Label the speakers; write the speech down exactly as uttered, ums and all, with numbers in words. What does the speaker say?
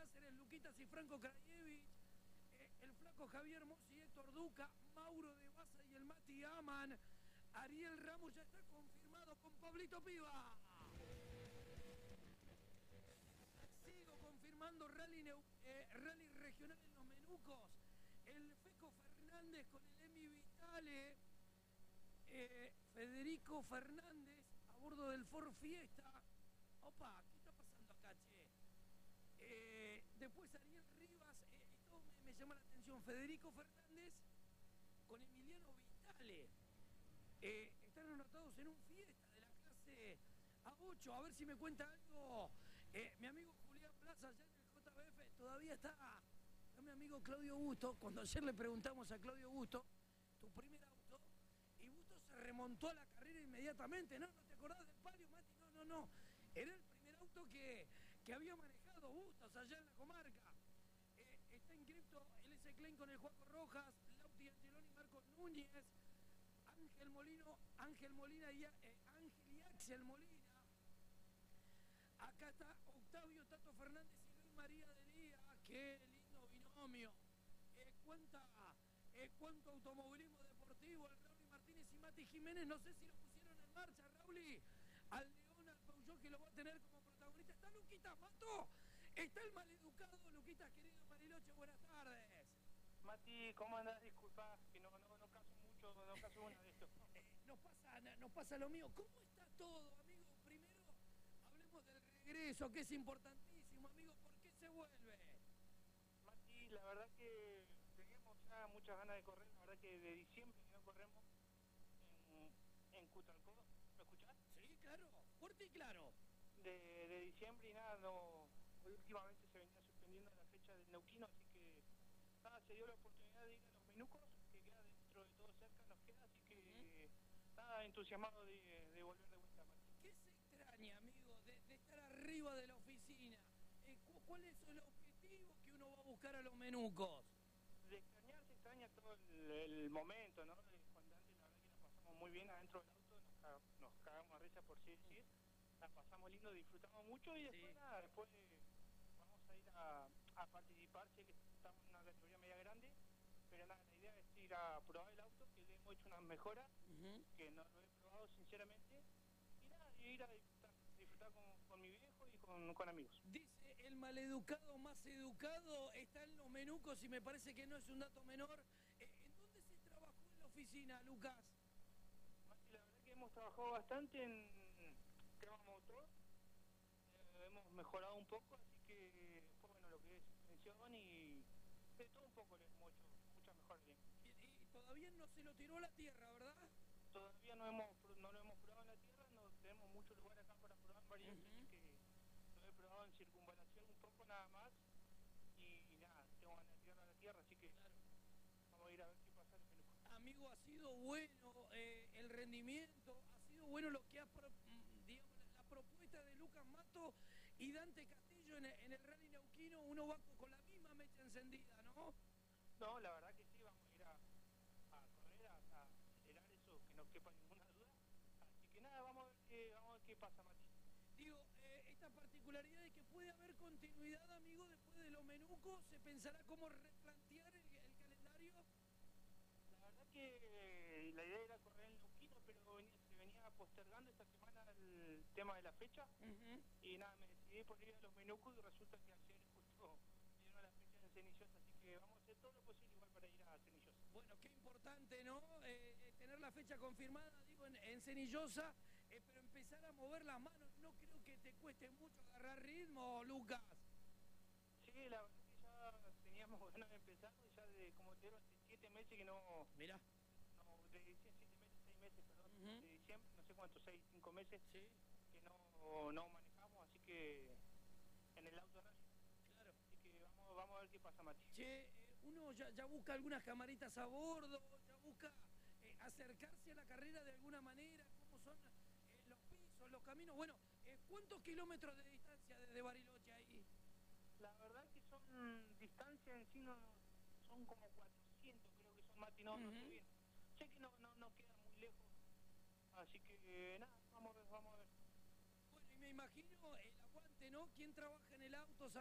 Speaker 1: Cáceres, Luquitas y Franco Krajewicz, eh, el flaco Javier Mossi, Héctor Duca, Mauro de Baza y el Mati Aman. Ariel Ramos ya está confirmado con Pablito Piva. Sigo confirmando rally, eh, rally regional en los Menucos. El Feco Fernández con el Emi Vitale. Eh, Federico Fernández a bordo del Ford Fiesta. Opa, ¿qué está pasando acá, che? Eh, después Ariel Rivas, eh, esto me, me llama la atención. Federico Fernández con Emiliano Vitale. Eh, están anotados en un Fiesta de la clase A ocho. A ver si me cuenta algo. Eh, mi amigo Julián Plaza, allá en el J B F, todavía está. Está mi amigo Claudio Busto. Cuando ayer le preguntamos a Claudio Busto, tu primer auto, y Busto se remontó a la carrera inmediatamente. No, ¿no te acordás del palio, Mati? No, no, no. Era el primer auto que, que había manejado Bustos allá en la comarca. Eh, está inscripto L S Klein con el Juaco Rojas, Lauti Angeloni, Marcos Núñez, Ángel Molino, Ángel Molina y eh, Ángel y Axel Molina. Acá está Octavio Tato Fernández y Luis María de Lía. Qué lindo binomio. Eh, cuánta, eh, cuánto automovilismo deportivo. El Raúl Martínez y Mati Jiménez, no sé si lo pusieron en marcha, Raúl. Al León, al Peugeot, que lo va a tener como protagonista. Está Luquitas Mato. Está el maleducado Luquitas, querido Bariloche. Buenas tardes.
Speaker 2: Mati, ¿cómo andás? Disculpa, que no, no, no caso mucho, no caso una de esto.
Speaker 1: Eh, nos, pasa, nos pasa lo mío. ¿Cómo está todo, amigo? Primero, hablemos del regreso, que es importantísimo, amigo. ¿Por qué se vuelve?
Speaker 2: Mati, la verdad que teníamos ya muchas ganas de correr. La verdad que de diciembre que no corremos en, en Cutralcó. ¿Me escuchás?
Speaker 1: Sí, claro, fuerte y claro.
Speaker 2: De, de diciembre y nada, no. Hoy últimamente se venía suspendiendo la fecha del Neuquino, así que nada, se dio la oportunidad de ir a los Menucos, que queda dentro de todo cerca, nos queda, así que uh-huh. nada, entusiasmado de, de volver de vuelta.
Speaker 1: ¿Qué se extraña, amigo, de, de estar arriba de la oficina? Eh, ¿Cuál es el objetivo que uno va a buscar a los Menucos?
Speaker 2: De extrañar se extraña todo el, el momento, ¿no? De cuando antes la verdad que nos pasamos muy bien adentro del auto, nos, cag nos cagamos a risa por sí decir, la pasamos lindo, disfrutamos mucho y después sí. nada, después vamos a ir a, a participar, sé que estamos en una categoría media grande, pero nada, la idea es ir a probar el auto, que le hemos hecho unas mejoras, uh-huh. que no lo he probado sinceramente, y nada, y ir a disfrutar, disfrutar con, con mi viejo y con, con amigos.
Speaker 1: Dice, el maleducado más educado está en los Menucos y me parece que no es un dato menor. Eh, ¿En dónde se trabajó en la oficina, Lucas?
Speaker 2: Mati, la verdad que hemos trabajado bastante en crema motor, eh, hemos mejorado un poco, así que pues, bueno, lo que es suspensión y de todo un poco le hemos hecho muchas mejoras bien.
Speaker 1: Y, y todavía no se lo tiró a la tierra, ¿verdad?
Speaker 2: Todavía no hemos no lo hemos probado en la tierra, no tenemos mucho lugar acá para probar varios, uh-huh. así que lo he probado en circunvalación un poco nada más y, y nada, tengo ganas de tirar a la tierra, así que claro. Vamos a ir a ver qué pasa en el Menuco.
Speaker 1: Amigo, ha sido bueno eh, el rendimiento, ha sido bueno lo que ha, digamos, la propuesta de Lucas Mato y Dante Castillo en el, en el Rally Neuquino. Uno va con la misma mecha encendida, ¿no?
Speaker 2: No, la verdad que sí, vamos a ir a, a correr, a, a acelerar eso, que no quepa ninguna duda. Así que nada, vamos a ver qué, vamos a ver qué pasa, Mati.
Speaker 1: Digo, eh, esta particularidad de que puede haber continuidad, amigo, después de los Menucos, ¿se pensará cómo replantear el, el calendario?
Speaker 2: La verdad que la idea era correr en Neuquino, pero venía, se venía postergando esta semana el tema de la fecha. Uh-huh. Y nada, me decidí por ir a los Menucos y resulta que ayer justo dieron la fecha en Cenillosa, así que vamos a hacer todo lo posible igual para ir a Cenillosa.
Speaker 1: Bueno, qué importante, ¿no? Eh, eh, tener la fecha confirmada, digo, en, en Cenillosa, eh, pero empezar a mover las manos. No creo que te cueste mucho agarrar ritmo, Lucas.
Speaker 2: Sí, la verdad que ya teníamos ganas de empezar, ya de, como te digo, hace siete meses que no...
Speaker 1: Mirá.
Speaker 2: No, de siete meses, seis meses, perdón, uh-huh. de diciembre, no sé cuántos, seis, cinco meses, sí. que no, no manejamos, así que en el auto rally.
Speaker 1: Claro.
Speaker 2: Así que vamos, vamos a ver qué pasa, Mati.
Speaker 1: Che, eh, uno ya, ya busca algunas camaritas a bordo, ya busca eh, acercarse a la carrera de alguna manera, cómo son eh, los pisos, los caminos. Bueno, eh, ¿cuántos kilómetros de distancia desde Bariloche ahí?
Speaker 2: La verdad que son distancias en sí, no, son como cuatrocientos, creo que son, Mati, no, uh-huh. no sé bien. Sé que no, no, no queda muy lejos, así que nada, vamos a ver, vamos a ver.
Speaker 1: Bueno, y me imagino el aguante, ¿no? ¿Quién trabaja en el auto?